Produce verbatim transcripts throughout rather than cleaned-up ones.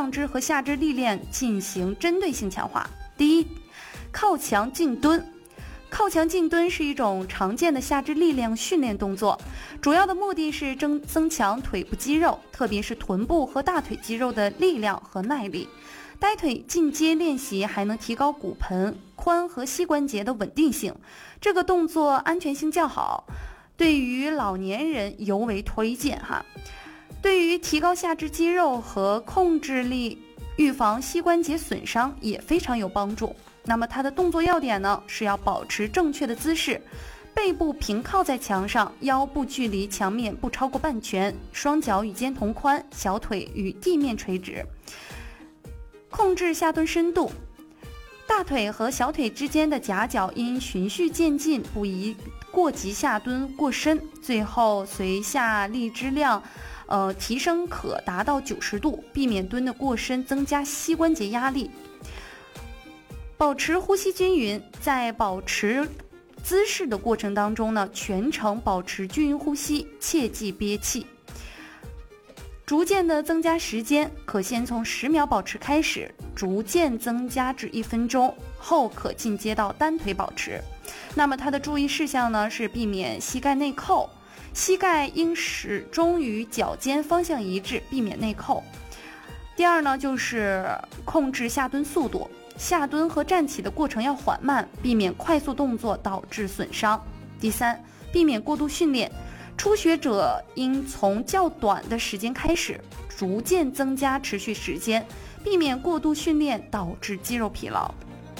上肢和下肢力量进行针对性强化。第一，靠墙静蹲。靠墙静蹲是一种常见的下肢力量训练动作，主要的目的是增增强腿部肌肉，特别是臀部和大腿肌肉的力量和耐力。呆腿进阶练习还能提高骨盆、髋和膝关节的稳定性，这个动作安全性较好，对于老年人尤为推荐哈。对于提高下肢肌肉和控制力，预防膝关节损伤也非常有帮助。那么它的动作要点呢，是要保持正确的姿势，背部平靠在墙上，腰部距离墙面不超过半拳，双脚与肩同宽，小腿与地面垂直，控制下蹲深度。大腿和小腿之间的夹角应循序渐进，不宜过急下蹲过深，最后随下力之量呃，提升可达到九十度，避免蹲得过深，增加膝关节压力。保持呼吸均匀，在保持姿势的过程当中呢，全程保持均匀呼吸，切忌憋气。逐渐的增加时间，可先从十秒保持开始，逐渐增加至一分钟，后可进阶到单腿保持。那么它的注意事项呢，是避免膝盖内扣，膝盖应始终与脚尖方向一致，避免内扣。第二呢，就是控制下蹲速度，下蹲和站起的过程要缓慢，避免快速动作导致损伤。第三，避免过度训练，初学者应从较短的时间开始，逐渐增加持续时间，避免过度训练导致肌肉疲劳。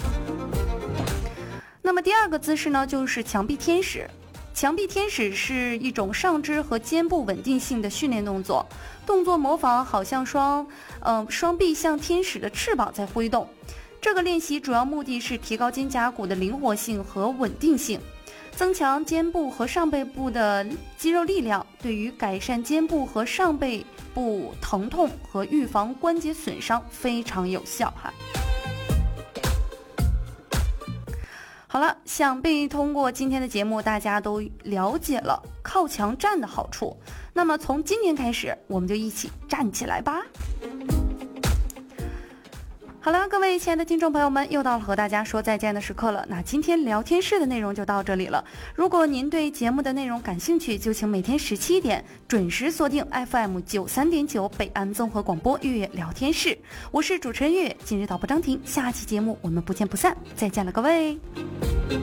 那么第二个姿势呢，就是墙壁天使。墙壁天使是一种上肢和肩部稳定性的训练动作，动作模仿好像双呃双臂像天使的翅膀在挥动。这个练习主要目的是提高肩胛骨的灵活性和稳定性，增强肩部和上背部的肌肉力量，对于改善肩部和上背部疼痛和预防关节损伤非常有效哈。好了，想必通过今天的节目，大家都了解了靠墙站的好处。那么从今天开始，我们就一起站起来吧。好了，各位亲爱的听众朋友们，又到了和大家说再见的时刻了。那今天聊天室的内容就到这里了。如果您对节目的内容感兴趣，就请每天十七点准时锁定 F M 九三点九北安综合广播月月聊天室。我是主持人月月，今日导播张婷，下期节目我们不见不散，再见了各位。